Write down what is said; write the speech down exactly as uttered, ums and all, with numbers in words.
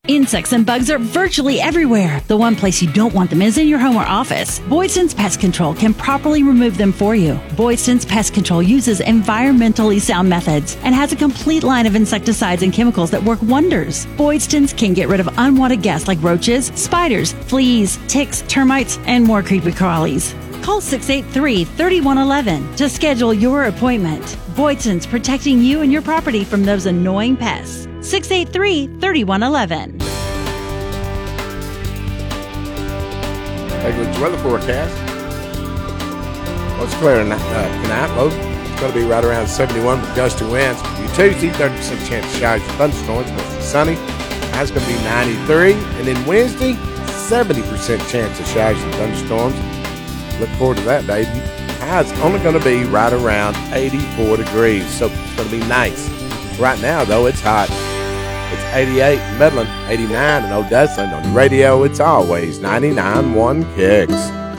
Insects and bugs are virtually everywhere. The one place you don't want them is in your home or office. Boydston's Pest Control can properly remove them for you. Boydston's Pest Control uses environmentally sound methods and has a complete line of insecticides and chemicals that work wonders. Boydston's can get rid of unwanted guests like roaches, spiders, fleas, ticks, termites, and more creepy crawlies. Call six eight three, three one one one to schedule your appointment. Boydston's, protecting you and your property from those annoying pests. six eight three, three one one one. Regular weather forecast. Well, it's clear tonight. Uh, tonight. Low, it's going to be right around seventy-one with gusty winds. Tuesday, thirty percent chance of showers and thunderstorms. Mostly sunny. High's going to be ninety-three. And then Wednesday, seventy percent chance of showers and thunderstorms. Look forward to that, baby. High's only going to be right around eighty-four degrees, so it's going to be nice. Right now, though, it's hot. It's eighty-eight in Midland, eighty-nine in Odessa. And on the radio, it's always ninety-nine point one Kicks.